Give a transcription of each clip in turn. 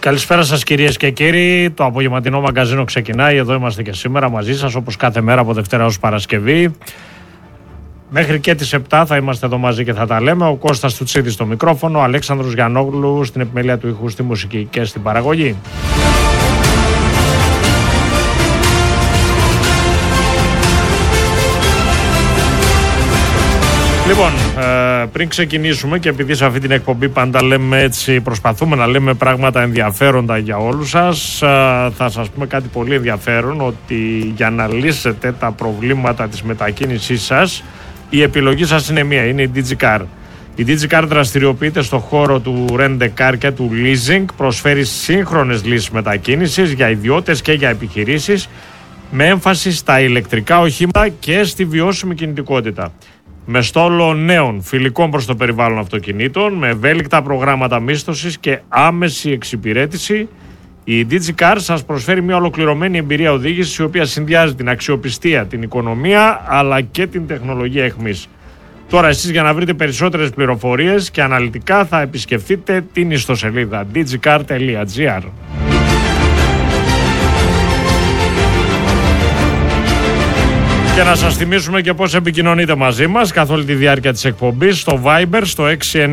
Καλησπέρα σας κυρίες και κύριοι. Το απογευματινό μαγκαζίνο ξεκινάει. Εδώ είμαστε και σήμερα μαζί σας, όπως κάθε μέρα από Δευτέρα ως Παρασκευή. Μέχρι και τις 7 θα είμαστε εδώ μαζί και θα τα λέμε. Ο Κώστας Τουτσίδης στο μικρόφωνο, ο Αλέξανδρος Γιαννόγλου στην επιμέλεια του ήχου, στη μουσική και στην παραγωγή. Λοιπόν, πριν ξεκινήσουμε και επειδή σε αυτή την εκπομπή πάντα λέμε έτσι, προσπαθούμε να λέμε πράγματα ενδιαφέροντα για όλους σας, θα σας πούμε κάτι πολύ ενδιαφέρον, ότι για να λύσετε τα προβλήματα της μετακίνησής σας, η επιλογή σας είναι μία, είναι η DigiCar. Η DigiCar δραστηριοποιείται στον χώρο του Rent a Car και του Leasing, προσφέρει σύγχρονες λύσεις μετακίνησης για ιδιώτες και για επιχειρήσεις, με έμφαση στα ηλεκτρικά οχήματα και στη βιώσιμη κινητικότητα. Με στόλο νέων φιλικών προς το περιβάλλον αυτοκινήτων, με ευέλικτα προγράμματα μίσθωσης και άμεση εξυπηρέτηση, η DigiCar σας προσφέρει μια ολοκληρωμένη εμπειρία οδήγησης, η οποία συνδυάζει την αξιοπιστία, την οικονομία αλλά και την τεχνολογία εχμής. Τώρα εσείς, για να βρείτε περισσότερες πληροφορίες και αναλυτικά, θα επισκεφτείτε την ιστοσελίδα digicar.gr. Και να σας θυμίσουμε και πώς επικοινωνείτε μαζί μας καθ' όλη τη διάρκεια της εκπομπής στο Viber, στο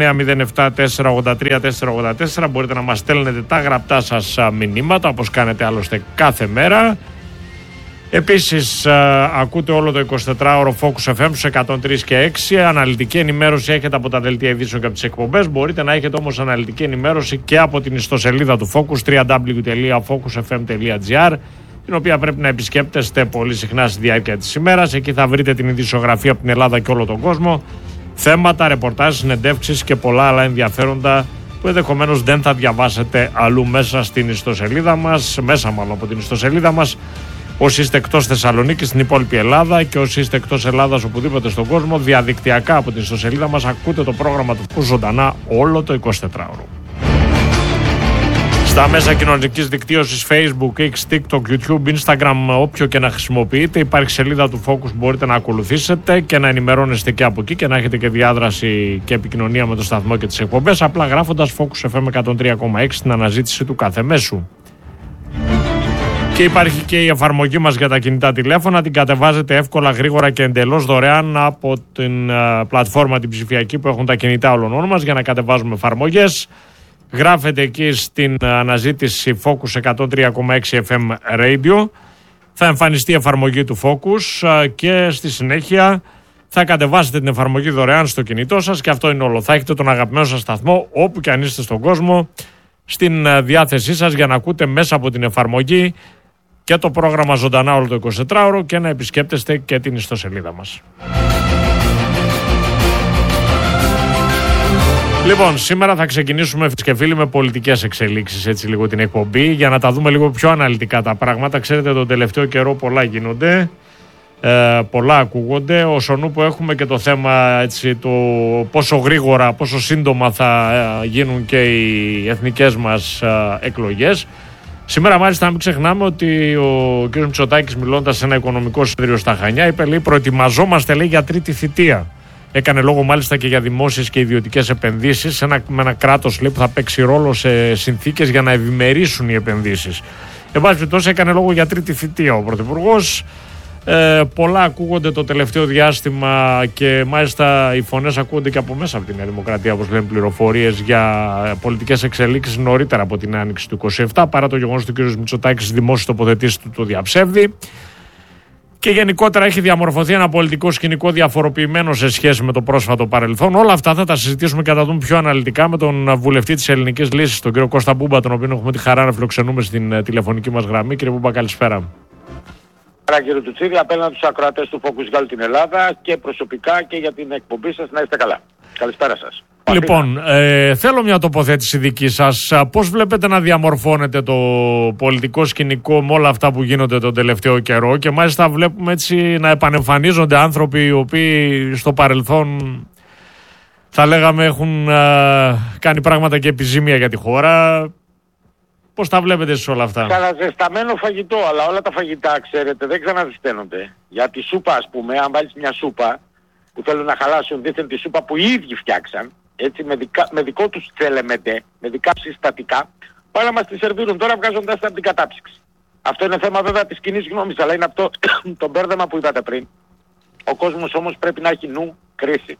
6907483 μπορείτε να μας στέλνετε τα γραπτά σας μηνύματα, όπως κάνετε άλλωστε κάθε μέρα. Επίσης ακούτε όλο το 24ωρο Focus FM στους 103 και 6. Αναλυτική ενημέρωση έχετε από τα δελτία ειδήσεων και από τις εκπομπές. Μπορείτε να έχετε όμως αναλυτική ενημέρωση και από την ιστοσελίδα του Focus, www.focusfm.gr, την οποία πρέπει να επισκέπτεστε πολύ συχνά στη διάρκεια της ημέρας. Εκεί θα βρείτε την ειδησιογραφία από την Ελλάδα και όλο τον κόσμο, θέματα, ρεπορτάζ, συνεντεύξεις και πολλά άλλα ενδιαφέροντα που ενδεχομένως δεν θα διαβάσετε αλλού μέσα στην ιστοσελίδα μας, μέσα μάλλον από την ιστοσελίδα μας. Όσοι είστε εκτός Θεσσαλονίκης, στην υπόλοιπη Ελλάδα, και όσοι είστε εκτός Ελλάδας οπουδήποτε στον κόσμο, διαδικτυακά από την ιστοσελίδα μας ακούτε το πρόγραμμα του ζωντανά όλο το 24ωρο. Στα μέσα κοινωνικής δικτύωσης Facebook, X, TikTok, YouTube, Instagram, όποιο και να χρησιμοποιείτε, υπάρχει σελίδα του Focus, μπορείτε να ακολουθήσετε και να ενημερώνεστε και από εκεί και να έχετε και διάδραση και επικοινωνία με το σταθμό και τις εκπομπές, απλά γράφοντας Focus FM 103,6 στην αναζήτηση του κάθε μέσου. Και υπάρχει και η εφαρμογή μας για τα κινητά τηλέφωνα, την κατεβάζετε εύκολα, γρήγορα και εντελώς δωρεάν από την πλατφόρμα την ψηφιακή που έχουν τα κινητά όλων μας για να κατεβάζουμε εφαρμογές. Γράφετε εκεί στην αναζήτηση Focus 103,6 FM Radio, θα εμφανιστεί η εφαρμογή του Focus και στη συνέχεια θα κατεβάσετε την εφαρμογή δωρεάν στο κινητό σας και αυτό είναι όλο. Θα έχετε τον αγαπημένο σας σταθμό όπου και αν είστε στον κόσμο στην διάθεσή σας για να ακούτε μέσα από την εφαρμογή και το πρόγραμμα ζωντανά όλο το 24ωρο και να επισκέπτεστε και την ιστοσελίδα μας. Λοιπόν, σήμερα θα ξεκινήσουμε, φίλοι και φίλοι, με πολιτικές εξελίξεις, έτσι λίγο την εκπομπή, για να τα δούμε λίγο πιο αναλυτικά τα πράγματα. Ξέρετε, τον τελευταίο καιρό πολλά γίνονται, πολλά ακούγονται. Όσον που έχουμε και το θέμα, έτσι, το πόσο γρήγορα, πόσο σύντομα θα γίνουν και οι εθνικές μας εκλογές. Σήμερα, μάλιστα, να μην ξεχνάμε ότι ο κ. Μητσοτάκης, μιλώντας σε ένα οικονομικό συνέδριο στα Χανιά, είπε, λέει, προετοιμαζόμαστε, λέει, για τρίτη θητεία. Έκανε λόγο μάλιστα και για δημόσιες και ιδιωτικές επενδύσεις, με ένα κράτος, λέει, που θα παίξει ρόλο σε συνθήκες για να ευημερήσουν οι επενδύσεις. Εν πάση περιπτώσει, έκανε λόγο για τρίτη θητεία ο Πρωθυπουργός. Πολλά ακούγονται το τελευταίο διάστημα και μάλιστα οι φωνές ακούγονται και από μέσα από τη Νέα Δημοκρατία, όπως λένε πληροφορίες, για πολιτικές εξελίξεις νωρίτερα από την άνοιξη του 27, παρά το γεγονός ότι ο κ. Μητσοτάκης στις δημόσιες τοποθετήσεις του το διαψεύδει. Και γενικότερα έχει διαμορφωθεί ένα πολιτικό σκηνικό διαφοροποιημένο σε σχέση με το πρόσφατο παρελθόν. Όλα αυτά θα τα συζητήσουμε και θα τα δούμε πιο αναλυτικά με τον βουλευτή της Ελληνικής Λύσης, τον κύριο Κώστα Μπούμπα, τον οποίο έχουμε τη χαρά να φιλοξενούμε στην τηλεφωνική μας γραμμή. Κύριε Μπούμπα, καλησπέρα. Καλησπέρα κύριε Τουτσίδη, απέναντι στους ακροατές του Focus για όλη την Ελλάδα και προσωπικά και για την εκπομπή σας, να είστε καλά. Καλησπέρα σας. Λοιπόν, θέλω μια τοποθέτηση δική σας. Πώς βλέπετε να διαμορφώνεται το πολιτικό σκηνικό με όλα αυτά που γίνονται τον τελευταίο καιρό, και μάλιστα βλέπουμε έτσι να επανεμφανίζονται άνθρωποι οι οποίοι στο παρελθόν, θα λέγαμε, έχουν κάνει πράγματα και επιζήμια για τη χώρα. Πώς τα βλέπετε εσείς όλα αυτά? Καλαζεσταμένο φαγητό, αλλά όλα τα φαγητά, ξέρετε, δεν ξαναζεσταίνονται. Για τη σούπα, ας πούμε, αν βάλεις μια σούπα που θέλουν να χαλάσουν δίθεν τη σούπα που οι ίδιοι φτιάξαν, έτσι, με δικό τους θελεμετέ, με δικά τους συστατικά, πάνε να μας τη σερβίρουν τώρα βγάζοντας τα από την κατάψυξη. Αυτό είναι θέμα βέβαια της κοινής γνώμης, αλλά είναι αυτό το μπέρδεμα που είπατε πριν. Ο κόσμος όμως πρέπει να έχει νου κρίση.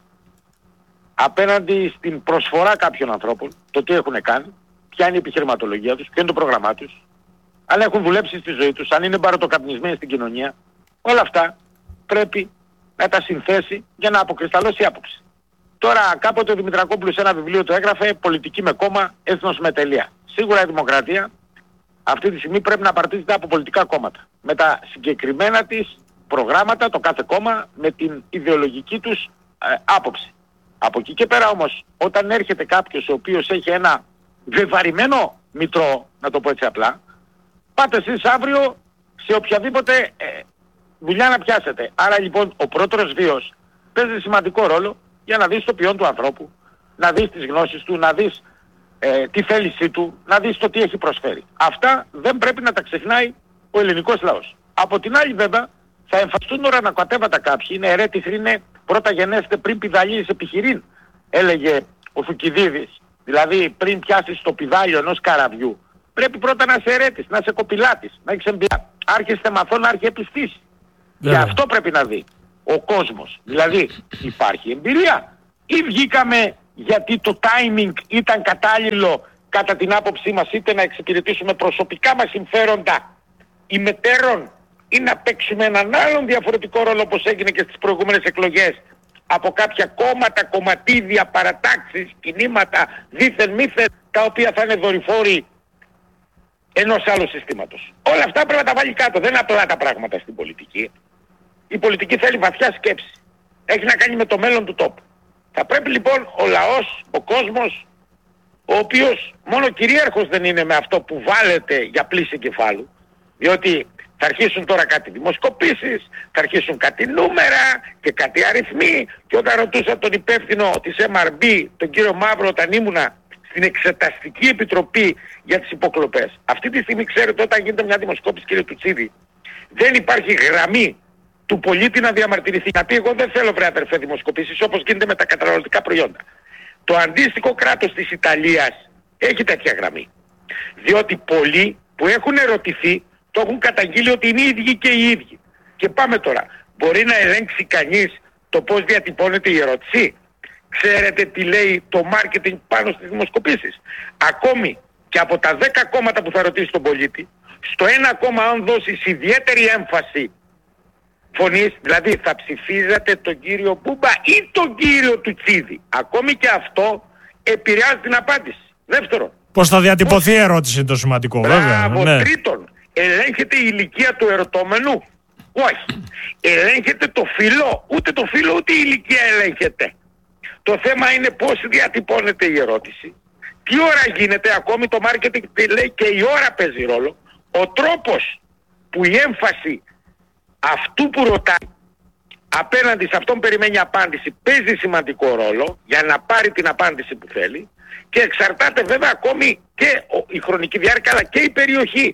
Απέναντι στην προσφορά κάποιων ανθρώπων, το τι έχουν κάνει, ποια είναι η επιχειρηματολογία τους, ποιο είναι το πρόγραμμά τους, αν έχουν δουλέψει στη ζωή τους, αν είναι μπαρωτοκαπνισμένοι στην κοινωνία, όλα αυτά πρέπει να τα συνθέσει για να αποκρισταλώσει η άποψη. Τώρα κάποτε ο Δημητρακόπουλος σε ένα βιβλίο το έγραφε «Πολιτική με κόμμα, έθνος με τελεία». Σίγουρα η δημοκρατία αυτή τη στιγμή πρέπει να απαρτίζεται από πολιτικά κόμματα. Με τα συγκεκριμένα της προγράμματα, το κάθε κόμμα με την ιδεολογική τους άποψη. Από εκεί και πέρα όμως, όταν έρχεται κάποιος ο οποίος έχει ένα βεβαρημένο μητρό, να το πω έτσι απλά, πάτε εσείς αύριο σε οποιαδήποτε δουλειά να πιάσετε. Άρα λοιπόν ο πρώτος βίος παίζει σημαντικό ρόλο για να δεις το ποιόν του ανθρώπου, να δεις τις γνώσεις του, να δεις τη θέλησή του, να δεις το τι έχει προσφέρει. Αυτά δεν πρέπει να τα ξεχνάει ο ελληνικός λαός. Από την άλλη βέβαια θα εμφανιστούν ορανακατέβατα κάποιοι, είναι αιρέτηθροι, είναι πρώτα γενέστε πριν πηδαλείς επιχειρήν, έλεγε ο Θουκυδίδης. Δηλαδή πριν πιάσεις το πηδάλιο ενός καραβιού, πρέπει πρώτα να είσαι αιρέτης, να είσαι κοπηλάτης, να έχεις εμπειρία. Άρχιστε μαθών, αρχιεπιστής. Και αυτό πρέπει να δει ο κόσμος. Δηλαδή υπάρχει εμπειρία ή βγήκαμε γιατί το timing ήταν κατάλληλο κατά την άποψή μας, είτε να εξυπηρετήσουμε προσωπικά μας συμφέροντα ημετέρων ή να παίξουμε έναν άλλον διαφορετικό ρόλο όπως έγινε και στις προηγούμενες εκλογές από κάποια κόμματα, κομματίδια, παρατάξεις, κινήματα, δήθεν μήθεν, τα οποία θα είναι δορυφόροι ενός άλλου συστήματος. Όλα αυτά πρέπει να τα βάλει κάτω. Δεν είναι απλά τα πράγματα στην πολιτική. Η πολιτική θέλει βαθιά σκέψη. Έχει να κάνει με το μέλλον του τόπου. Θα πρέπει λοιπόν ο λαός, ο κόσμος, ο οποίος μόνο κυρίαρχος δεν είναι με αυτό που βάλετε για πλήση κεφάλου, διότι θα αρχίσουν τώρα κάτι δημοσκοπήσεις, θα αρχίσουν κάτι νούμερα και κάτι αριθμοί, και όταν ρωτούσα τον υπεύθυνο της MRB, τον κύριο Μαύρο, όταν ήμουνα στην Εξεταστική Επιτροπή για τις υποκλοπές, αυτή τη στιγμή ξέρετε όταν γίνεται μια δημοσκόπηση, κύριε Τουτσίδη, δεν υπάρχει γραμμή του πολίτη να διαμαρτυρηθεί. Να πει εγώ δεν θέλω βρε αδερφέ δημοσκοπήσεις όπως γίνεται με τα καταναλωτικά προϊόντα. Το αντίστοιχο κράτος της Ιταλίας έχει τέτοια γραμμή. Διότι πολλοί που έχουν ερωτηθεί το έχουν καταγγείλει ότι είναι οι ίδιοι και οι ίδιοι. Και πάμε τώρα. Μπορεί να ελέγξει κανείς το πώς διατυπώνεται η ερώτηση? Ξέρετε τι λέει το marketing πάνω στις δημοσκοπήσεις? Ακόμη και από τα 10 κόμματα που θα ρωτήσει τον πολίτη, στο ένα κόμμα αν δώσεις ιδιαίτερη έμφαση φωνής, δηλαδή θα ψηφίζατε τον κύριο Μπούμπα ή τον κύριο Τουτσίδη, ακόμη και αυτό επηρεάζει την απάντηση. Δεύτερον, πώς θα διατυπωθεί η ερώτηση είναι το σημαντικό, βέβαια. Ναι. Τρίτον, ελέγχεται η ηλικία του ερωτώμενου? Όχι. Ελέγχεται το φύλο? Ούτε το φύλο ούτε η ηλικία ελέγχεται. Το θέμα είναι πώς διατυπώνεται η ερώτηση, τι ώρα γίνεται, ακόμη το marketing λέει και η ώρα παίζει ρόλο, ο τρόπος που η έμφαση αυτού που ρωτάει απέναντι σε αυτόν περιμένει απάντηση παίζει σημαντικό ρόλο για να πάρει την απάντηση που θέλει, και εξαρτάται βέβαια ακόμη και η χρονική διάρκεια αλλά και η περιοχή.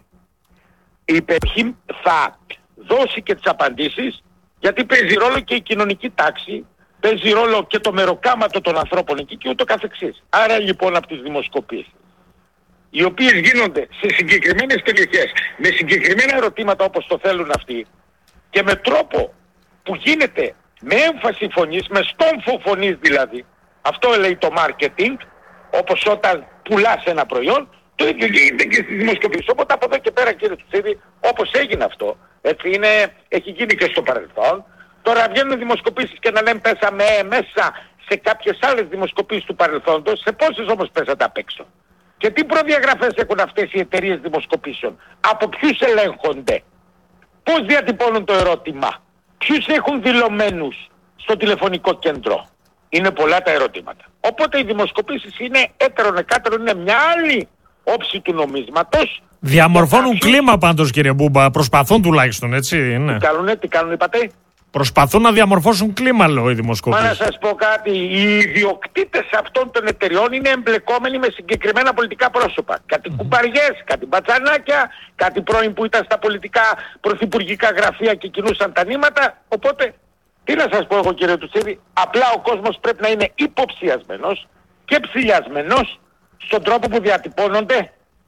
Η περιοχή θα δώσει και τις απαντήσεις, γιατί παίζει ρόλο και η κοινωνική τάξη, παίζει ρόλο και το μεροκάματο των ανθρώπων εκεί και ούτω καθεξής. Άρα λοιπόν από τις δημοσκοπήσεις, οι οποίες γίνονται σε συγκεκριμένες περιοχές με συγκεκριμένα ερωτήματα όπως το θέλουν αυτοί και με τρόπο που γίνεται με έμφαση φωνής, με στόμφο φωνής δηλαδή, αυτό λέει το marketing, όπως όταν πουλάς ένα προϊόν, το ίδιο γίνεται και στις δημοσκοπήσεις. Οπότε από εδώ και πέρα κύριε Τουτσίδη, όπως έγινε αυτό, έτσι είναι, έχει γίνει και στο παρελθόν, τώρα βγαίνουν δημοσκοπήσεις και να λέμε πέσαμε μέσα σε κάποιες άλλες δημοσκοπήσεις του παρελθόντος, σε πόσες όμως πέσατε απ' έξω? Και τι προδιαγραφές έχουν αυτές οι εταιρείες δημοσκοπήσεων? Από ποιους ελέγχονται? Πώς διατυπώνουν το ερώτημα? Ποιους έχουν δηλωμένους στο τηλεφωνικό κέντρο? Είναι πολλά τα ερωτήματα. Οπότε οι δημοσκοπήσεις είναι έτερον εκάτερον, είναι μια άλλη όψη του νομίσματος. Διαμορφώνουν κλίμα πάντως κύριε Μπούμπα, προσπαθούν τουλάχιστον, έτσι είναι. Τι κάνουν είπατε? Προσπαθούν να διαμορφώσουν κλίμα, λέω, οι δημοσκοπήσεις. Μα να σας πω κάτι, οι ιδιοκτήτες αυτών των εταιριών είναι εμπλεκόμενοι με συγκεκριμένα πολιτικά πρόσωπα. Κάτι κουμπαριές, κάτι μπατσανάκια, κάτι πρώην που ήταν στα πολιτικά πρωθυπουργικά γραφεία και κινούσαν τα νήματα. Οπότε, τι να σας πω εγώ κύριε Τουτσίδη, απλά ο κόσμος πρέπει να είναι υποψιασμένος και ψηλιασμένος στον τρόπο που διατυπώνονται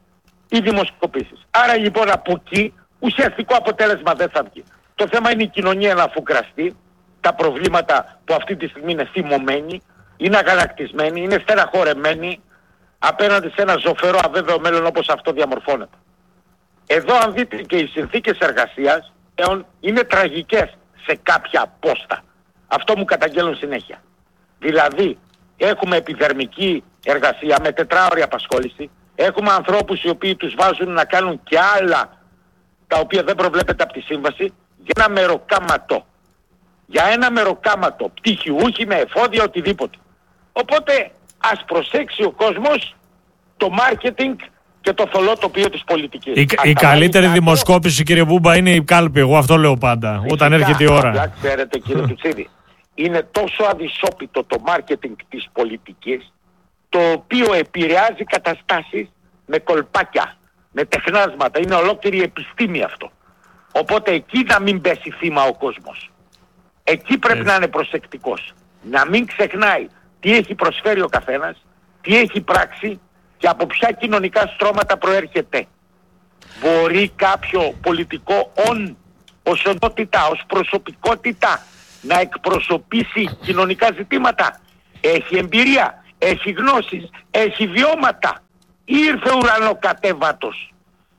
οι δημοσκοπήσεις. Άρα λοιπόν από εκεί ουσιαστικό αποτέλεσμα δεν θα βγει. Το θέμα είναι η κοινωνία να αφουγκραστεί τα προβλήματα που αυτή τη στιγμή είναι θυμωμένη, είναι αγανακτισμένη, είναι στεναχωρεμένη απέναντι σε ένα ζωφερό αβέβαιο μέλλον όπως αυτό διαμορφώνεται. Εδώ αν δείτε και οι συνθήκες εργασίας είναι τραγικές σε κάποια πόστα. Αυτό μου καταγγέλνουν συνέχεια. Δηλαδή έχουμε επιδερμική εργασία με 4ωρη απασχόληση, έχουμε ανθρώπους οι οποίοι τους βάζουν να κάνουν και άλλα τα οποία δεν προβλέπεται από τη σύμβαση για ένα μεροκάματο. Για ένα μεροκάματο, πτυχιούχοι με εφόδια, οτιδήποτε. Οπότε ας προσέξει ο κόσμος το μάρκετινγκ και το θολό τοπίο της πολιτικής. Η καλύτερη δημοσκόπηση, κύριε Μπούμπα, είναι η κάλπη. Εγώ αυτό λέω πάντα, φυσικά, όταν έρχεται η ώρα. Απλά ξέρετε, κύριε Τουτσίδη, είναι τόσο αδυσόπιτο το μάρκετινγκ της πολιτικής, το οποίο επηρεάζει καταστάσεις με κολπάκια, με τεχνάσματα. Είναι ολόκληρη επιστήμη αυτό. Οπότε εκεί να μην πέσει θύμα ο κόσμος. Εκεί πρέπει να είναι προσεκτικός. Να μην ξεχνάει τι έχει προσφέρει ο καθένας, τι έχει πράξει και από ποια κοινωνικά στρώματα προέρχεται. Μπορεί κάποιο πολιτικό ως οντότητα, ως προσωπικότητα να εκπροσωπήσει κοινωνικά ζητήματα. Έχει εμπειρία, έχει γνώσεις, έχει βιώματα. Ήρθε ουρανοκατέβατος.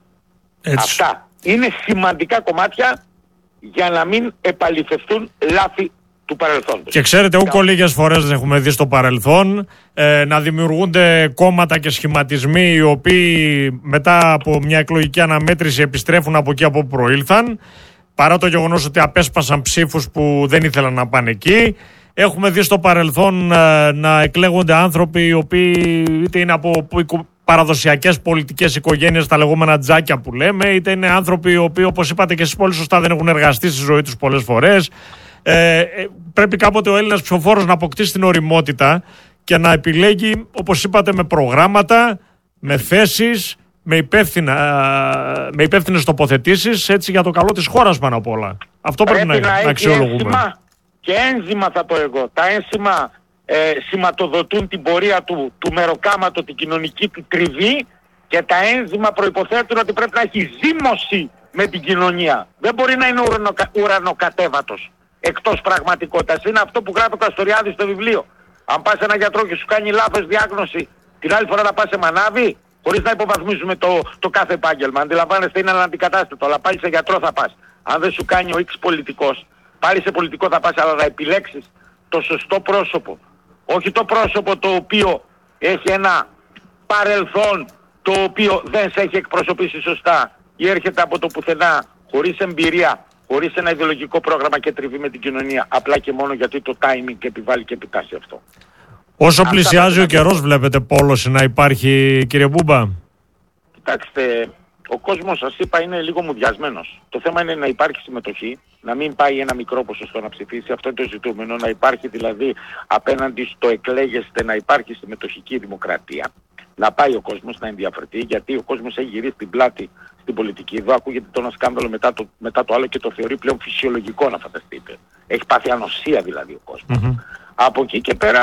Αυτά είναι σημαντικά κομμάτια για να μην επαληθευτούν λάθη του παρελθόντος. Και ξέρετε, ούκο λίγες φορές δεν έχουμε δει στο παρελθόν να δημιουργούνται κόμματα και σχηματισμοί οι οποίοι μετά από μια εκλογική αναμέτρηση επιστρέφουν από εκεί από όπου προήλθαν, παρά το γεγονός ότι απέσπασαν ψήφους που δεν ήθελαν να πάνε εκεί. Έχουμε δει στο παρελθόν να εκλέγονται άνθρωποι οι οποίοι είτε είναι από παραδοσιακές πολιτικές οικογένειες, τα λεγόμενα τζάκια που λέμε, είτε είναι άνθρωποι οι οποίοι, όπως είπατε και εσείς πολύ σωστά, δεν έχουν εργαστεί στη ζωή τους πολλές φορές. Πρέπει κάποτε ο Έλληνας ψηφοφόρος να αποκτήσει την ωριμότητα και να επιλέγει, όπως είπατε, με προγράμματα, με θέσεις, με υπεύθυνες τοποθετήσεις, έτσι, για το καλό της χώρας πάνω απ' όλα. Αυτό πρέπει να αξιολογούμε. Και ένζημα θα πω εγώ. Τα ένζημα σηματοδοτούν την πορεία του μεροκάματο, την κοινωνική του τριβή, και τα ένζημα προϋποθέτουν ότι πρέπει να έχει ζύμωση με την κοινωνία. Δεν μπορεί να είναι ουρανοκατέβατος εκτός πραγματικότητας. Είναι αυτό που γράφει ο Καστοριάδης στο βιβλίο. Αν πας σε έναν γιατρό και σου κάνει λάθος διάγνωση, την άλλη φορά να πας σε μανάβι, χωρίς να υποβαθμίζουμε το κάθε επάγγελμα. Αντιλαμβάνεστε, είναι αναντικατάστατο, αλλά πάλι σε γιατρό θα πας. Αν δεν σου κάνει ο X πολιτικός, πάλι σε πολιτικό θα πας, αλλά να επιλέξεις το σωστό πρόσωπο. Όχι το πρόσωπο το οποίο έχει ένα παρελθόν το οποίο δεν σε έχει εκπροσωπήσει σωστά ή έρχεται από το πουθενά, χωρίς εμπειρία, χωρίς ένα ιδεολογικό πρόγραμμα και τριβή με την κοινωνία, απλά και μόνο γιατί το timing επιβάλλει και επιτάσσει αυτό. Όσο πλησιάζει ο καιρός, βλέπετε πόλωση να υπάρχει, κύριε Μπούμπα? Κοιτάξτε, ο κόσμος, σας είπα, είναι λίγο μουδιασμένος. Το θέμα είναι να υπάρχει συμμετοχή, να μην πάει ένα μικρό ποσοστό να ψηφίσει. Αυτό είναι το ζητούμενο, να υπάρχει δηλαδή απέναντι στο εκλέγεστε, να υπάρχει συμμετοχική δημοκρατία. Να πάει ο κόσμος να ενδιαφερθεί, γιατί ο κόσμος έχει γυρίσει την πλάτη στην πολιτική. Εδώ ακούγεται το ένα σκάνδαλο μετά το άλλο και το θεωρεί πλέον φυσιολογικό, να φανταστείτε. Έχει πάθει ανοσία δηλαδή ο κόσμος. Από εκεί και πέρα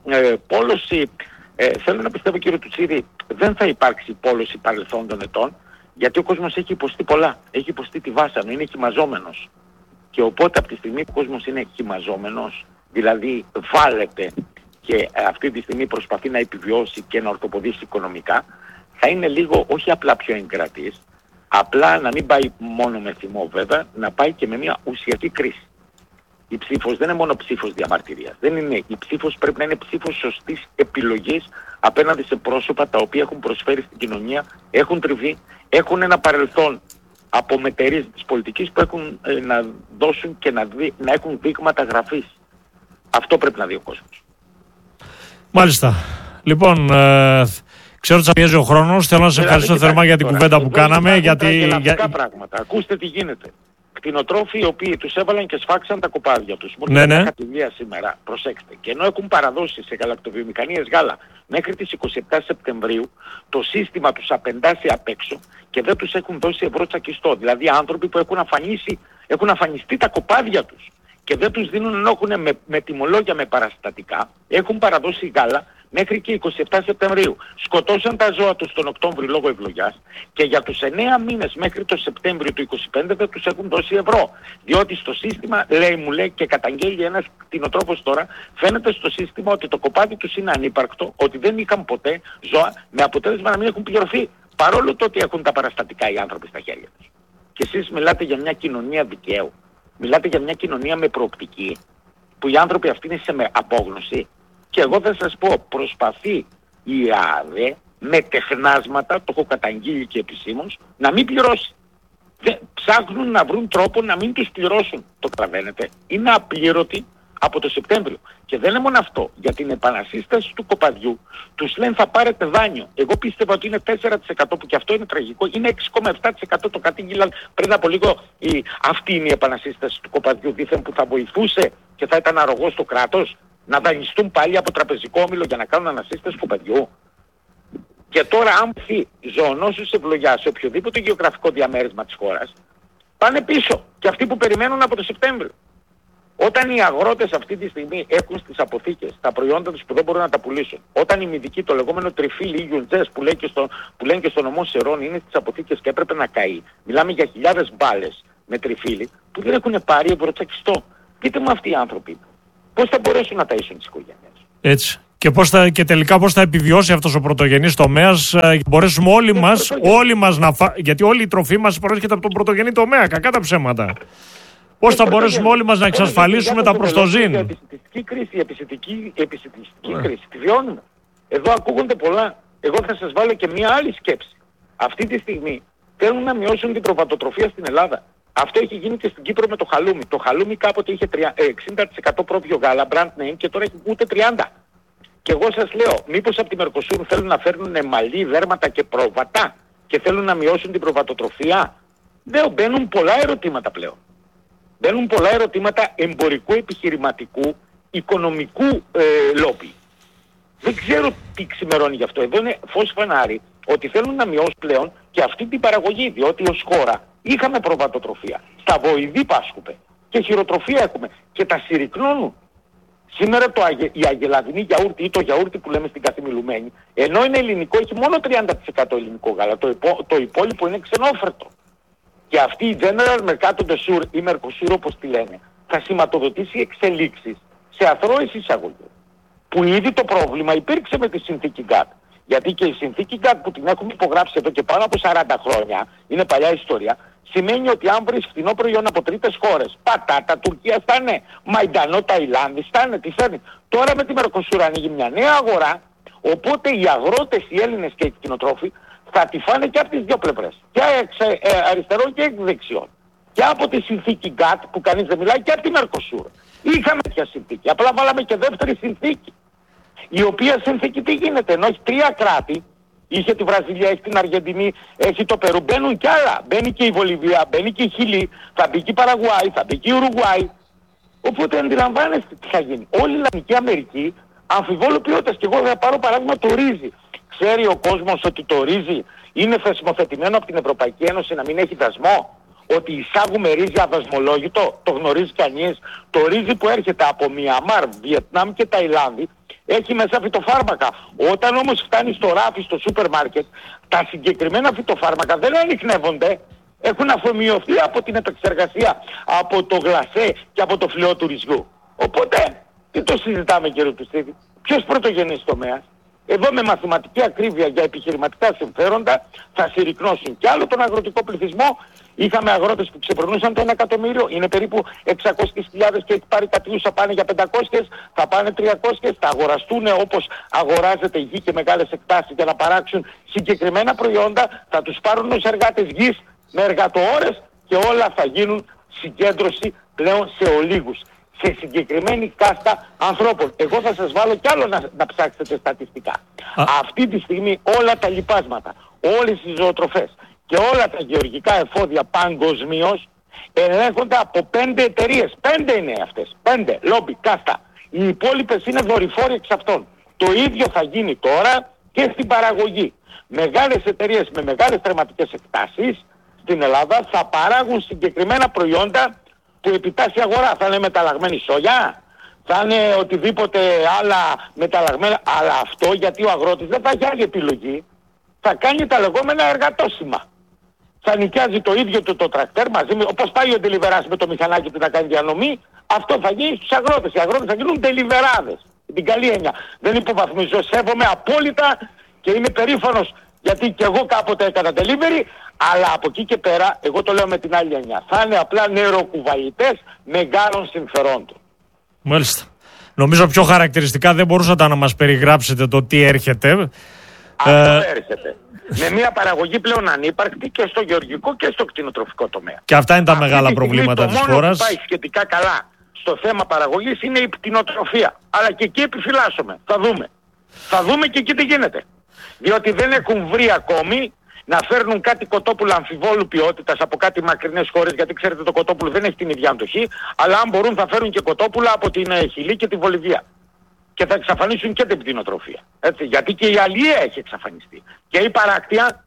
πόλωση, θέλω να πιστεύω, κύριε Τουτσίδη, δεν θα υπάρξει πόλωση παρελθόντων ετών, γιατί ο κόσμος έχει υποστεί πολλά. Έχει υποστεί τη βάσανο, είναι χυμαζόμενος. Και οπότε από τη στιγμή που ο κόσμος είναι χυμαζόμενος, δηλαδή βάλεται και αυτή τη στιγμή προσπαθεί να επιβιώσει και να ορθοποδήσει οικονομικά, θα είναι λίγο, όχι απλά πιο εγκρατής, απλά να μην πάει μόνο με θυμό βέβαια, να πάει και με μια ουσιακή κρίση. Η ψήφος δεν είναι μόνο ψήφος διαμαρτυρίας. Δεν είναι. Η ψήφος πρέπει να είναι ψήφος σωστής επιλογής απέναντι σε πρόσωπα τα οποία έχουν προσφέρει στην κοινωνία, έχουν τριβεί, έχουν ένα παρελθόν από μετερίες της πολιτικής που έχουν να δώσουν και να έχουν δείγματα γραφής. Αυτό πρέπει να δει ο κόσμος. Μάλιστα. Λοιπόν, ξέρω ότι σας πιέζει ο χρόνος. Θέλω να σας ευχαριστήσω θερμά για την κουβέντα που κάναμε. Πράγματα. Ακούστε τι γίνεται. Κτηνοτρόφοι οι οποίοι τους έβαλαν και σφάξαν τα κοπάδια τους. Μου ναι. μια κατηγορία σήμερα, προσέξτε. Και ενώ έχουν παραδώσει σε γαλακτοβιομηχανίες γάλα μέχρι τις 27 Σεπτεμβρίου, το σύστημα τους απεντάσει απ' έξω και δεν τους έχουν δώσει ευρώ τσακιστό. Δηλαδή άνθρωποι που έχουν αφανιστεί τα κοπάδια τους και δεν τους δίνουν ενώ έχουν με τιμολόγια, με παραστατικά, έχουν παραδώσει γάλα μέχρι και 27 Σεπτεμβρίου. Σκοτώσαν τα ζώα τους τον Οκτώβριο λόγω ευλογιάς και για τους 9 μήνες μέχρι το Σεπτέμβριο του 25 δεν τους έχουν δώσει ευρώ. Διότι στο σύστημα, μου λέει και καταγγέλει ένας κτηνοτρόφος τώρα, φαίνεται στο σύστημα ότι το κοπάδι τους είναι ανύπαρκτο, ότι δεν είχαν ποτέ ζώα με αποτέλεσμα να μην έχουν πληρωθεί. Παρόλο το ότι έχουν τα παραστατικά οι άνθρωποι στα χέρια τους. Και εσείς μιλάτε για μια κοινωνία δικαίου. Μιλάτε για μια κοινωνία με προοπτική, που οι άνθρωποι αυτοί είναι σε απόγνωση. Και εγώ θα σας πω, προσπαθεί η ΑΔΕ με τεχνάσματα, το έχω καταγγείλει και επισήμως, να μην πληρώσει. Ψάχνουν να βρουν τρόπο να μην τους πληρώσουν. Το καταλαβαίνετε. Είναι απλήρωτοι από το Σεπτέμβριο. Και δεν είναι μόνο αυτό. Για την επανασύσταση του κοπαδιού τους λένε θα πάρετε δάνειο. Εγώ πίστευα ότι είναι 4% που και αυτό είναι τραγικό. Είναι 6,7% το κατήγγυλαν πριν από λίγο. Αυτή είναι η επανασύσταση του κοπαδιού δήθεν που θα βοηθούσε και θα ήταν αρρωγός στο κράτος να δανειστούν πάλι από τραπεζικό όμιλο για να κάνουν ανασύσταση κοπαδιού. Και τώρα αν πει ζωονόσους ευλογιά σε οποιοδήποτε γεωγραφικό διαμέρισμα της χώρας, πάνε πίσω. Και αυτοί που περιμένουν από το Σεπτέμβριο. Όταν οι αγρότες αυτή τη στιγμή έχουν στις αποθήκες τα προϊόντα τους που δεν μπορούν να τα πουλήσουν, όταν οι μυδικοί, το λεγόμενο τριφύλι ή γιουντζές που λένε και στο νομό Σερών είναι στις αποθήκες και έπρεπε να καεί, μιλάμε για χιλιάδες μπάλες με τριφύλι που δεν έχουν πάρει ευρωτσακιστό. Πείτε μου αυτοί οι άνθρωποι, πώς θα μπορέσουν να ταΐσουν τις οικογένειες. Έτσι. Και τελικά πώς θα επιβιώσει αυτός ο πρωτογενής τομέας, μπορέσουμε όλοι μας να γιατί όλη η τροφή μας προέρχεται από τον πρωτογενή τομέα, κακά τα ψέματα. Πώς θα μπορέσουμε όλοι μας να εξασφαλίσουμε τα προστοζήν. Η επισητιστική κρίση, τη βιώνουμε. Εδώ ακούγονται πολλά. Εγώ θα σας βάλω και μια άλλη σκέψη. Αυτή τη στιγμή θέλουν να μειώσουν την προβατοτροφία στην Ελλάδα. Αυτό έχει γίνει και στην Κύπρο με το χαλούμι. Το χαλούμι κάποτε είχε 60% πρόβιο γάλα, brand name, και τώρα έχει ούτε 30%. Και εγώ σας λέω, μήπως από τη Μερκοσούρ θέλουν να φέρνουν μαλλί, δέρματα και πρόβατα και θέλουν να μειώσουν την προβατοτροφία. Μπαίνουν πολλά ερωτήματα πλέον. Μπαίνουν πολλά ερωτήματα εμπορικού, επιχειρηματικού, οικονομικού λόμπι. Δεν ξέρω τι ξημερώνει γι' αυτό. Εδώ είναι φως φανάρι ότι θέλουν να μειώσουν πλέον και αυτή την παραγωγή, διότι ως χώρα είχαμε προβατοτροφία. Στα βοηδή πάσχουμε και χειροτροφία έχουμε και τα συρρυκνώνουν. Σήμερα η αγελαδινή γιαούρτι ή το γιαούρτι που λέμε στην καθημιλουμένη, ενώ είναι ελληνικό, έχει μόνο 30% ελληνικό γάλα. Το υπόλοιπο είναι ξενόφερτο. Και αυτή η General Mercato de Sur ή Mercosur όπως τη λένε, θα σηματοδοτήσει εξελίξεις σε αθρώες εισαγωγές. Που ήδη το πρόβλημα υπήρξε με τη συνθήκη GATT. Γιατί και η συνθήκη GATT που την έχουμε υπογράψει εδώ και πάνω από 40 χρόνια, είναι παλιά ιστορία, σημαίνει ότι αν βρεις φθηνό προϊόν από τρίτες χώρες, πατάτα, Τουρκία στάνε, Μαϊντανό, Ταϊλάνδη στάνε, τι στάνε. Τώρα με τη Mercosur ανοίγει μια νέα αγορά, οπότε οι αγρότες, οι Έλληνες και οι κτηνοτρόφοι θα τη φάνε και από τις δύο πλευρές. Και αριστερών και δεξιών. Και από τη συνθήκη GATT που κανείς δεν μιλάει και από τη Mercosur. Είχαμε τέτοια συνθήκη. Απλά βάλαμε και δεύτερη συνθήκη. Η οποία συνθήκη τι γίνεται, ενώ έχει 3 κράτη, είχε τη Βραζιλία, έχει την Αργεντινή, έχει το Περού, μπαίνουν κι άλλα. Μπαίνει και η Βολιβία, μπαίνει και η Χιλή, θα μπει και η Παραγουάη, θα μπει και η Ουρουγουάη. Οπότε αντιλαμβάνεστε τι θα γίνει. Όλη η Λατινική Αμερική αμφιβόλου ποιότητας. Και εγώ θα πάρω παράδειγμα το ρύζι. Ξέρει ο κόσμος ότι το ρύζι είναι θεσμοθετημένο από την Ευρωπαϊκή Ένωση να μην έχει δασμό? Ότι εισάγουμε ρύζι αδασμολόγητο, το γνωρίζει κανείς? Το ρύζι που έρχεται από Μιαμάρ, Βιετνάμ και Ταϊλάνδη έχει μέσα φυτοφάρμακα. Όταν όμως φτάνει στο ράφι, στο σούπερ μάρκετ, τα συγκεκριμένα φυτοφάρμακα δεν ανιχνεύονται. Έχουν αφομοιωθεί από την επεξεργασία, από το γλασέ και από το φλοιό του ρυζιού. Οπότε, τι το συζητάμε κύριε Τουστίδη? Ποιος πρωτογενής τομέας? Εδώ με μαθηματική ακρίβεια για επιχειρηματικά συμφέροντα θα συρρυκνώσουν κι άλλο τον αγροτικό πληθυσμό. Είχαμε αγρότες που ξεπερνούσαν το 1 εκατομμύριο, είναι περίπου 600.000 και έχει πάρει κατιούς, θα πάνε για 500, θα πάνε 300, θα αγοραστούν όπως αγοράζεται η γη και μεγάλες εκτάσεις για να παράξουν συγκεκριμένα προϊόντα, θα τους πάρουν ως εργάτες γης με εργατοώρες και όλα θα γίνουν συγκέντρωση πλέον σε ολίγους, σε συγκεκριμένη κάστα ανθρώπων. Εγώ θα σας βάλω κι άλλο να ψάξετε στατιστικά. Αυτή τη στιγμή όλα τα λιπάσματα, όλες οι ζωοτροφές και όλα τα γεωργικά εφόδια παγκοσμίως ελέγχονται από 5 εταιρείες. 5 είναι αυτές. 5. Λόμπι, κάστα. Οι υπόλοιπες είναι δορυφόροι εξ αυτών. Το ίδιο θα γίνει τώρα και στην παραγωγή. Μεγάλες εταιρείες με μεγάλες τερματικές εκτάσεις στην Ελλάδα θα παράγουν συγκεκριμένα προϊόντα που επιτάσσει η αγορά. Θα είναι μεταλλαγμένη σόγια, θα είναι οτιδήποτε άλλα μεταλλαγμένα. Αλλά αυτό γιατί ο αγρότης δεν θα έχει άλλη επιλογή. Θα κάνει τα λεγόμενα εργατόσημα. Θα νοικιάζει το ίδιο του το τρακτέρ μαζί με, όπως πάει ο ντελιβεράς με το μηχανάκι που θα κάνει διανομή, αυτό θα γίνει στους αγρότες. Οι αγρότες θα γίνουν ντελιβεράδες. Την καλή έννοια. Δεν υποβαθμίζω, σέβομαι απόλυτα και είμαι περήφανος γιατί και εγώ κάποτε έκανα delivery, αλλά από εκεί και πέρα, εγώ το λέω με την άλλη έννοια, θα είναι απλά νεροκουβαλητές μεγάλων συμφερόντων. Μάλιστα. Νομίζω πιο χαρακτηριστικά δεν μπορούσατε να μας περιγράψετε το τι έρχεται. Αυτό έρχεται. Με μια παραγωγή πλέον ανύπαρκτη και στο γεωργικό και στο κτηνοτροφικό τομέα. Και αυτά είναι τα μεγάλα προβλήματα της χώρας. Το μόνο που πάει σχετικά καλά στο θέμα παραγωγής είναι η κτηνοτροφία. Αλλά και εκεί επιφυλάσσομαι. Θα δούμε. Θα δούμε και εκεί τι γίνεται. Διότι δεν έχουν βρει ακόμη να φέρνουν κάτι κοτόπουλα αμφιβόλου ποιότητας από κάτι μακρινές χώρες, γιατί ξέρετε το κοτόπουλο δεν έχει την ίδια αντοχή, αλλά αν μπορούν θα φέρουν και κοτόπουλα από την Χιλή και τη Βολιβία. Και θα εξαφανίσουν και την κτηνοτροφία. Έτσι, γιατί και η αλία έχει εξαφανιστεί. Και η παράκτεια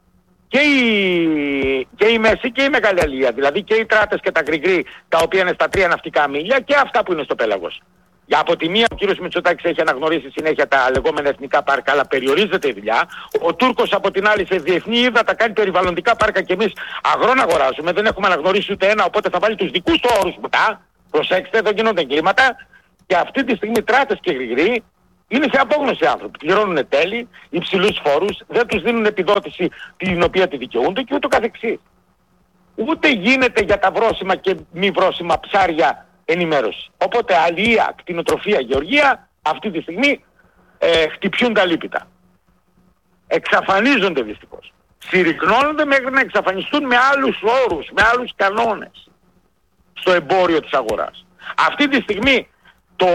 και η μέση και η μεγάλη αλία. Δηλαδή και οι τράτες και τα γκριγκρί τα οποία είναι στα 3 ναυτικά μίλια και αυτά που είναι στο πέλαγος. Για από τη μία ο κύριος Μητσοτάκης έχει αναγνωρίσει συνέχεια τα λεγόμενα εθνικά πάρκα, αλλά περιορίζεται η δουλειά. Ο Τούρκος από την άλλη σε διεθνή ύδατα κάνει περιβαλλοντικά πάρκα και εμείς αγρόν αγοράζουμε. Δεν έχουμε αναγνωρίσει ούτε ένα, οπότε θα βάλει τους δικούς του όρους μετά. Προσέξτε, εδώ γίνονται εγκλήματα. Και αυτή τη στιγμή τράτες και γρηγροί είναι σε απόγνωση άνθρωποι. Πληρώνουν τέλη, υψηλούς φόρους, δεν τους δίνουν επιδότηση την οποία τη δικαιούνται και ούτω καθεξής. Ούτε γίνεται για τα βρώσιμα και μη βρώσιμα ψάρια ενημέρωση. Οπότε αλία, κτηνοτροφία, γεωργία αυτή τη στιγμή χτυπιούν τα λίπητα. Εξαφανίζονται δυστυχώς. Συρρυκνώνονται μέχρι να εξαφανιστούν με άλλους όρους, με άλλους κανόνες στο εμπόριο της αγοράς. Αυτή τη στιγμή το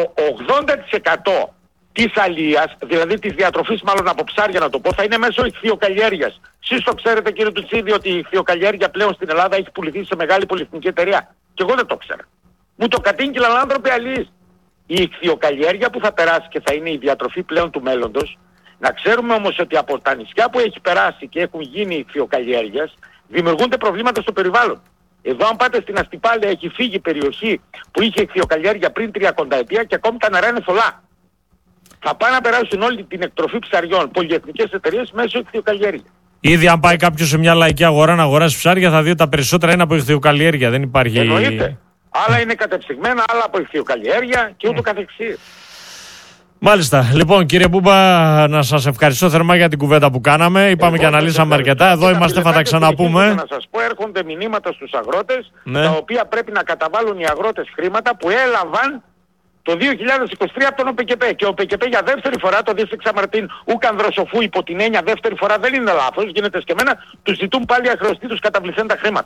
80% της αλίας, δηλαδή της διατροφής μάλλον από ψάρια να το πω, θα είναι μέσω ιχθυοκαλλιέργειας. Εσείς το ξέρετε κύριε Τουτσίδη ότι η ιχθυοκαλλιέργεια πλέον στην Ελλάδα έχει πουληθεί σε μεγάλη πολυεθνική εταιρεία. Και εγώ δεν το ξέρα. Μου το κατήγγειλαν άνθρωποι αλληλείς. Η ιχθυοκαλλιέργεια που θα περάσει και θα είναι η διατροφή πλέον του μέλλοντος. Να ξέρουμε όμως ότι από τα νησιά που έχει περάσει και έχουν γίνει ιχθυοκαλλιέργειας δημιουργούνται προβλήματα στο περιβάλλον. Εδώ αν πάτε στην Αστυπάλαια έχει φύγει περιοχή που είχε ιχθυοκαλλιέργεια πριν 30 ετία και ακόμη τα νερά είναι θολά. Θα πάνε να περάσουν όλη την εκτροφή ψαριών πολυεθνικές εταιρείες μέσω ιχθυοκαλλιέργεια. Ήδη αν πάει κάποιος σε μια λαϊκή αγορά να αγοράσει ψάρια θα δει ότι τα περισσότερα είναι από ιχθυοκαλλιέργεια. Δεν υπάρχει. Εννοείται. Άλλα είναι κατεψυγμένα, άλλα από ιχθυοκαλλιέργεια και ούτω καθεξής. Μάλιστα. Λοιπόν, κύριε Μπούμπα, να σας ευχαριστώ θερμά για την κουβέντα που κάναμε. Είπαμε και αναλύσαμε αρκετά. Εδώ είμαστε, θα τα ξαναπούμε. Να σας πω, έρχονται μηνύματα στους αγρότες, τα οποία πρέπει να καταβάλουν οι αγρότες χρήματα που έλαβαν το 2023 από τον ΟΠΕΚΕΠΕ. Και ο ΟΠΕΚΕΠΕ για δεύτερη φορά, το Δίστριξα Μαρτίν Ούκαν Δροσοφού, υπό την έννοια δεύτερη φορά δεν είναι λάθος, γίνεται σκεμμένα, τους ζητούν πάλι αχρεωστοί τους καταβληθέντα χρήματα.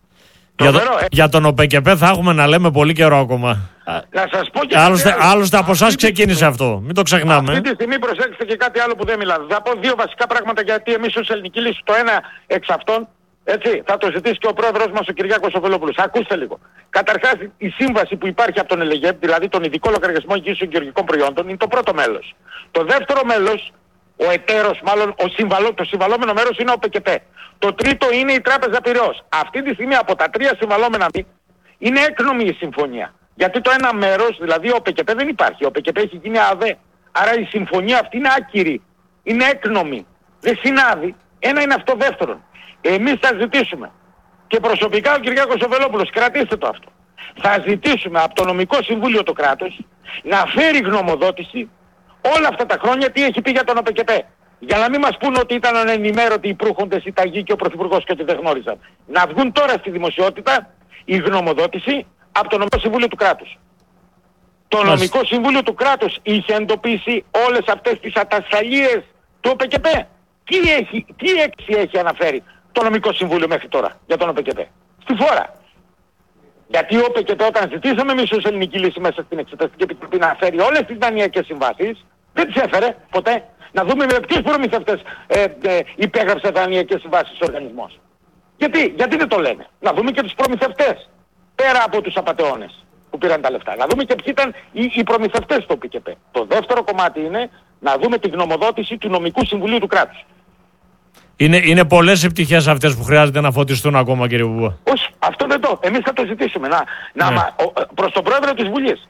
Για τον ΟΠΕΚΕΠΕ θα έχουμε να λέμε πολύ καιρό ακόμα. Να σας πω και άλλωστε από εσάς ξεκίνησε αυτό. Μην το ξεχνάμε. Αυτή τη στιγμή προσέξτε και κάτι άλλο που δεν μιλάω. Θα πω δύο βασικά πράγματα γιατί εμείς ως ελληνική λύση το ένα εξ αυτών, έτσι, θα το ζητήσει και ο πρόεδρος μας ο Κυριάκος Οβελόπουλος. Ακούστε λίγο. Καταρχάς η σύμβαση που υπάρχει από τον ΕΛΕΓΕΠ, δηλαδή τον ειδικό λογαριασμό εγγύησεων γεωργικών προϊόντων, είναι το πρώτο μέλος. Το δεύτερο μέλος, ο εταίρος μάλλον, το συμβαλόμενο μέρος είναι ο ΟΠΕΚΕΠΕ. Το τρίτο είναι η Τράπεζα Πειραιώς. Αυτή τη στιγμή από τα τρία συμβαλόμενα είναι έκνομη η συμφωνία. Γιατί το ένα μέρος, δηλαδή ο ΟΠΕΚΕΠΕ δεν υπάρχει. Ο ΟΠΕΚΕΠΕ έχει γίνει ΑΔΕ. Άρα η συμφωνία αυτή είναι άκυρη. Είναι έκνομη. Δεν συνάδει. Ένα είναι αυτό δεύτερον. Εμείς θα ζητήσουμε. Και προσωπικά ο Κυριάκος Οβελόπουλος, κρατήστε το αυτό. Θα ζητήσουμε από το νομικό συμβούλιο του κράτους να φέρει γνωμοδότηση όλα αυτά τα χρόνια τι έχει πει για τον ΟΠΕΚΕΠΕ. Για να μην μας πούν ότι ήταν ανενημέρωτοι οι προύχοντες, οι ταγοί και ο Πρωθυπουργός και ότι δεν γνώριζαν. Να βγουν τώρα στη δημοσιότητα η γνωμοδότηση από το νομικό συμβούλιο του κράτους. Το νομικό συμβούλιο του κράτους είχε εντοπίσει όλες αυτές τις ατασταλίες του ΟΠΕΚΕΠΕ. Τι έξι έχει αναφέρει το νομικό συμβούλιο μέχρι τώρα για τον ΟΠΕΚΕΠΕ? Στη φόρα. Γιατί ο ΟΠΕΚΕΠΕ όταν ζητήσαμε εμείς ως ελληνική λύση μέσα στην Εξεταστική Επιτροπή να φέρει όλες τις δανειακές συμβάσεις, δεν τις έφερε ποτέ. Να δούμε με ποιους προμηθευτές υπέγραψε δανειακές συμβάσεις ο οργανισμός. Γιατί δεν το λένε? Να δούμε και τους προμηθευτές. Πέρα από τους απατεώνες που πήραν τα λεφτά. Να δούμε και ποιοι ήταν οι προμηθευτές στο ΟΠΕΚΕΠΕ. Το δεύτερο κομμάτι είναι να δούμε την γνωμοδότηση του νομικού συμβουλίου του κράτους. Είναι πολλές οι πτυχές αυτές που χρειάζεται να φωτιστούν ακόμα, κύριε Μπούμπα. Όχι, αυτό δεν το. Εμείς θα το ζητήσουμε. Προς τον πρόεδρο της Βουλής.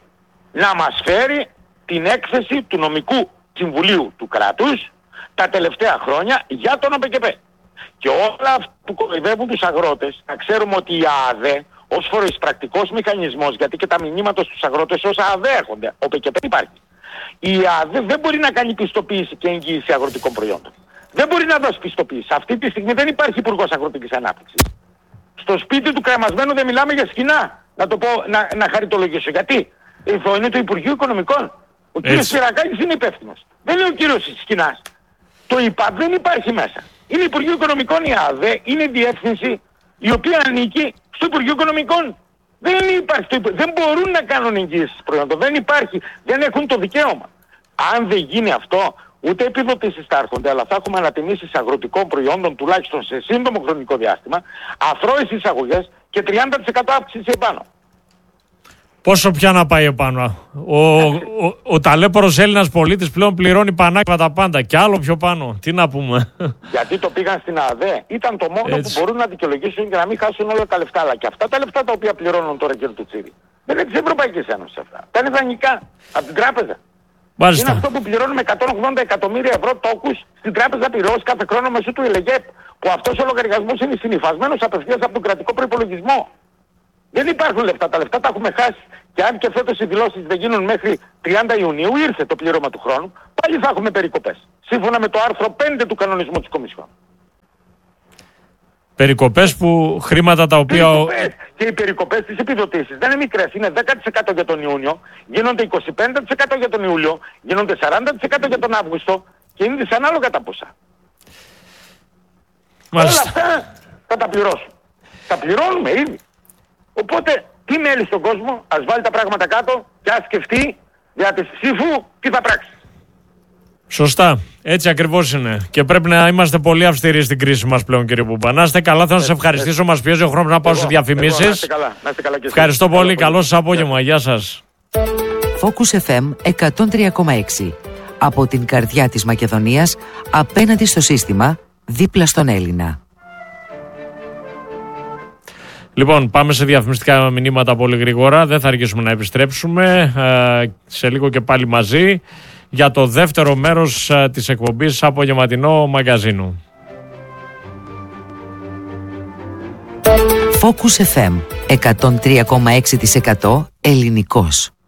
να μας φέρει την έκθεση του νομικού συμβουλίου του κράτους τα τελευταία χρόνια για τον ΟΠΕΚΕΠΕ. Και όλα αυτά που κοροϊδεύουν τους αγρότες, να ξέρουμε ότι η ΑΑΔΕ ως φοροεισπρακτικός μηχανισμός, γιατί και τα μηνύματα στους αγρότες ως ΑΑΔΕ έρχονται, ο ΟΠΕΚΕΠΕ υπάρχει. Η ΑΑΔΕ δεν μπορεί να κάνει πιστοποίηση και εγγύηση αγροτικών προϊόντων. Δεν μπορεί να δώσει πιστοποίηση. Αυτή τη στιγμή δεν υπάρχει υπουργός αγροτικής ανάπτυξης. Στο σπίτι του κρεμασμένου δεν μιλάμε για σκηνά. Να το πω, να χαριτολογήσω. Γιατί? Αυτό είναι το Υπουργείο Οικονομικών. Ο κύριος Σιρακάκης είναι υπεύθυνος. Δεν είναι ο κύριος Σκηνάς. Το ΙΠΑ δεν υπάρχει μέσα. Είναι Υπουργείο Οικονομικών η ΑΔΕ, είναι διεύθυνση η οποία ανήκει στο Υπουργείο Οικονομικών. Δεν υπάρχει, δεν μπορούν να κάνουν εγγύησεις προϊόντων. Δεν υπάρχει, δεν έχουν το δικαίωμα. Αν δεν γίνει αυτό, ούτε επιδοτήσεις θα έρχονται, αλλά θα έχουμε ανατιμήσεις αγροτικών προϊόντων τουλάχιστον σε σύντομο χρονικό διάστημα, αθρώες εισαγωγές και 30% αύξηση επάνω. Πόσο πια να πάει επάνω? Ο ταλέπορος Έλληνας πολίτης πλέον πληρώνει πανάκριβα τα πάντα και άλλο πιο πάνω. Τι να πούμε? Γιατί το πήγαν στην ΑΔΕ. Ήταν το μόνο που μπορούν να δικαιολογήσουν και να μην χάσουν όλα τα λεφτά. Αλλά και αυτά τα λεφτά τα οποία πληρώνουν τώρα και του Τσίρι δεν είναι της Ευρωπαϊκής Ένωσης αυτά. Τα είναι δανεικά από την τράπεζα. Μάλιστα. Είναι αυτό που πληρώνουμε 180 εκατομμύρια ευρώ τόκους στην τράπεζα πυρός κάθε χρόνο μέσω του ΕΛΕΓΕΠ. Που αυτός ο λογαριασμός είναι συνυφασμένος απευθείας από τον κρατικό προϋπολογισμό. Δεν υπάρχουν λεφτά. Τα λεφτά τα έχουμε χάσει. Και αν και φέτος οι δηλώσεις δεν γίνουν μέχρι 30 Ιουνίου, ήρθε το πλήρωμα του χρόνου, πάλι θα έχουμε περικοπές. Σύμφωνα με το άρθρο 5 του κανονισμού της Κομισιόν. Περικοπές που χρήματα τα οποία... Περικοπές. Και οι περικοπές της επιδοτήσεις δεν είναι μικρές. Είναι 10% για τον Ιούνιο, γίνονται 25% για τον Ιούλιο, γίνονται 40% για τον Αύγουστο και είναι δυσανάλογα τα ποσά. Μάλιστα. Όλα αυτά θα τα πληρώσουν. Τα πληρώνουμε ήδη. Οπότε, τι μέλη στον κόσμο, ας βάλει τα πράγματα κάτω και ας σκεφτεί για τις ψήφου τι θα πράξει. Σωστά. Έτσι ακριβώς είναι. Και πρέπει να είμαστε πολύ αυστηροί στην κρίση μας πλέον, κύριε Μπούμπα. Να είστε καλά, θα σας ευχαριστήσω. Μας πιέζει ο χρόνος να πάω σε διαφημίσεις. Να είστε καλά. Να είστε καλά και ευχαριστώ πολύ. Καλό σας απόγευμα. Γεια σας. Focus FM 103,6. Από την καρδιά της Μακεδονίας, απέναντι στο σύστημα, δίπλα στον Έλληνα. Λοιπόν, πάμε σε διαφημιστικά μηνύματα πολύ γρήγορα. Δεν θα αργήσουμε να επιστρέψουμε. Σε λίγο και πάλι μαζί για το δεύτερο μέρος της εκπομπής Απογευματινό Μαγκαζίνου. Focus FM 103,6% ελληνικός.